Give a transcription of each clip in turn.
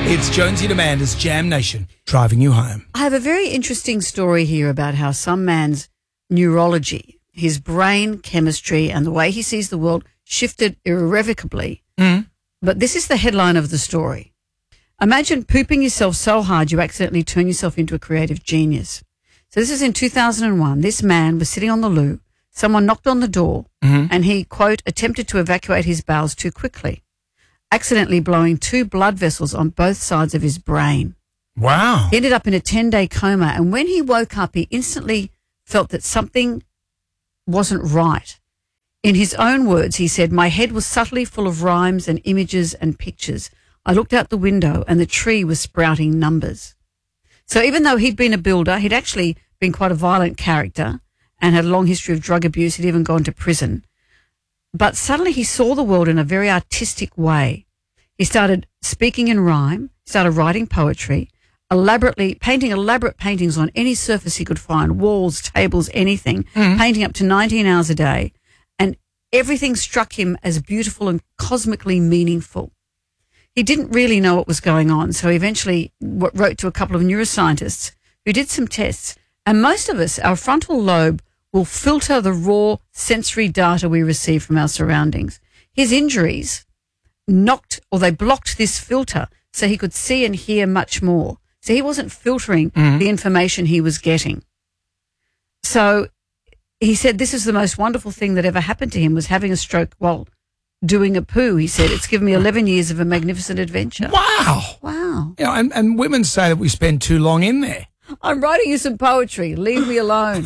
It's Jonesy and Amanda's Jam Nation, driving you home. I have a very interesting story here about how some man's neurology, his brain chemistry and the way he sees the world shifted irrevocably. But this is the headline of the story. Imagine pooping yourself so hard you accidentally turn yourself into a creative genius. So this is in 2001. This man was sitting on the loo. Someone knocked on the door and he, quote, attempted to evacuate his bowels too quickly, accidentally blowing 2 blood vessels on both sides of his brain. Wow. He ended up in a 10-day coma, and when he woke up, he instantly felt that something wasn't right. In his own words, he said, "My head was subtly full of rhymes and images and pictures. I looked out the window and the tree was sprouting numbers." So even though he'd been a builder, he'd actually been quite a violent character and had a long history of drug abuse. He'd even gone to prison. But suddenly he saw the world in a very artistic way. He started speaking in rhyme, started writing poetry, painting elaborate paintings on any surface he could find, walls, tables, anything, painting up to 19 hours a day. And everything struck him as beautiful and cosmically meaningful. He didn't really know what was going on, so he eventually wrote to a couple of neuroscientists who did some tests. And most of us, our frontal lobe will filter the raw sensory data we receive from our surroundings. His injuries they blocked this filter so he could see and hear much more. So he wasn't filtering the information he was getting. So he said this is the most wonderful thing that ever happened to him, was having a stroke while doing a poo. He said, "It's given me 11 years of a magnificent adventure." Wow. Wow. You know, and women say that we spend too long in there. "I'm writing you some poetry. Leave me alone."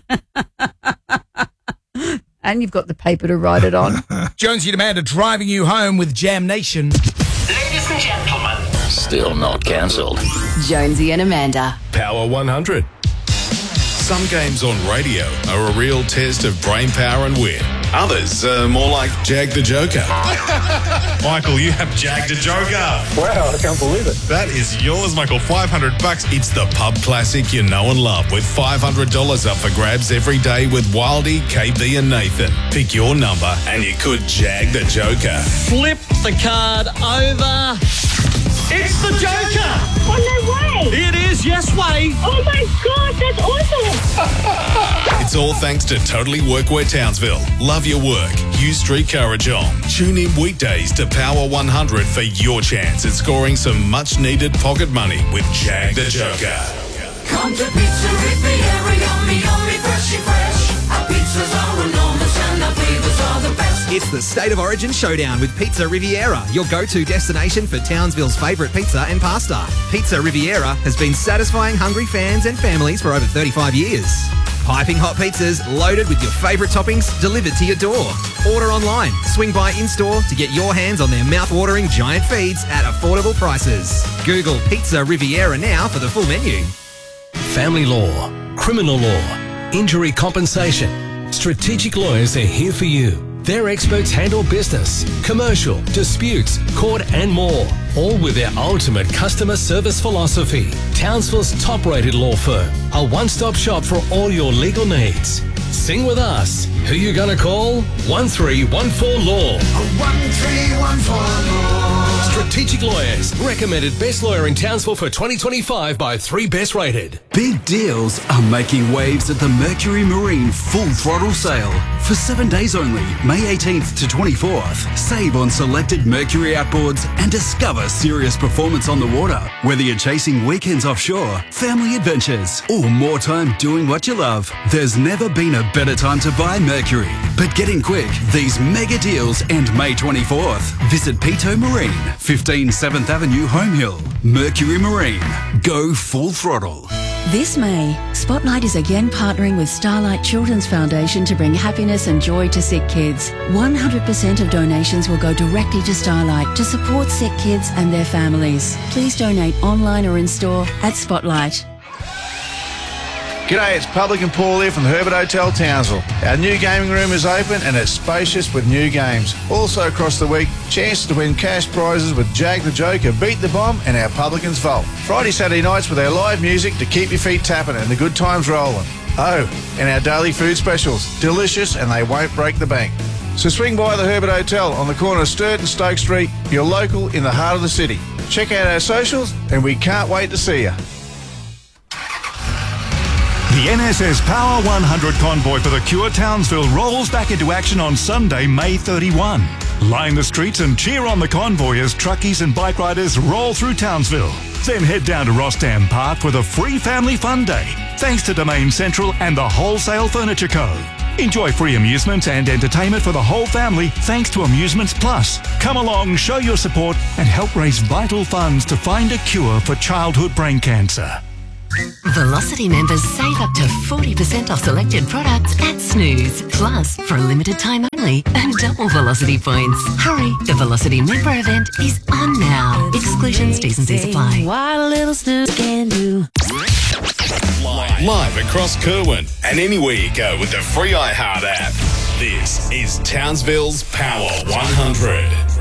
And you've got the paper to write it on. Jonesy and Amanda driving you home with Jam Nation. Ladies and gentlemen. Still not cancelled. Jonesy and Amanda. Power 100. Some games on radio are a real test of brain power and wit. Others are more like Jag the Joker. Michael, you have jagged a joker. Wow, I can't believe it. That is yours, Michael. $500. It's the pub classic you know and love, with $500 up for grabs every day with Wildy, KB and Nathan. Pick your number and you could jag the Joker. Flip the card over. It's the Joker. Oh, no way. It is, yes way. Oh, my God, that's awesome. It's all thanks to Totally Workwear Townsville. Love your work. Use Street Courage on. Tune in weekdays to Power 100 for your chance at scoring some much-needed pocket money with Jag the Joker. Come to Pizza Riviera, yummy, yummy, freshy fresh. Our pizzas are enormous and our flavors are the best. It's the State of Origin Showdown with Pizza Riviera, your go-to destination for Townsville's favourite pizza and pasta. Pizza Riviera has been satisfying hungry fans and families for over 35 years. Piping hot pizzas loaded with your favourite toppings delivered to your door. Order online, swing by in-store to get your hands on their mouth-watering giant feeds at affordable prices. Google Pizza Riviera now for the full menu. Family law, criminal law, injury compensation. Strategic Lawyers are here for you. Their experts handle business, commercial, disputes, court and more, all with their ultimate customer service philosophy. Townsville's top-rated law firm, a one-stop shop for all your legal needs. Sing with us. Who you gonna call? 1314 Law. 1314 Law. Strategic Lawyers, recommended best lawyer in Townsville for 2025 by 3 Best Rated. Big deals are making waves at the Mercury Marine Full Throttle Sale. For 7 days only, May 18th to 24th, save on selected Mercury outboards and discover serious performance on the water. Whether you're chasing weekends offshore, family adventures, or more time doing what you love, there's never been a better time to buy Mercury. But get in quick, these mega deals end May 24th. Visit Pito Marine, 15 7th Avenue, Home Hill. Mercury Marine. Go full throttle. This May, Spotlight is again partnering with Starlight Children's Foundation to bring happiness and joy to sick kids. 100% of donations will go directly to Starlight to support sick kids and their families. Please donate online or in store at Spotlight. G'day, it's Publican Paul here from the Herbert Hotel Townsville. Our new gaming room is open and it's spacious with new games. Also across the week, chances to win cash prizes with Jag the Joker, Beat the Bomb and our Publicans Vault. Friday, Saturday nights with our live music to keep your feet tapping and the good times rolling. Oh, and our daily food specials. Delicious and they won't break the bank. So swing by the Herbert Hotel on the corner of Sturt and Stoke Street, your local in the heart of the city. Check out our socials and we can't wait to see you. The NSS Power 100 convoy for the Cure Townsville rolls back into action on Sunday, May 31. Line the streets and cheer on the convoy as truckies and bike riders roll through Townsville. Then head down to Rossdam Park for the free family fun day, thanks to Domain Central and the Wholesale Furniture Co. Enjoy free amusement and entertainment for the whole family thanks to Amusements Plus. Come along, show your support and help raise vital funds to find a cure for childhood brain cancer. Velocity members save up to 40% off selected products at Snooze. Plus, for a limited time only, and double Velocity points. Hurry, the Velocity member event is on now. Exclusions, T's and C's apply. What a little snooze can do. Live across Kerwin and anywhere you go with the free iHeart app. This is Townsville's Power 100.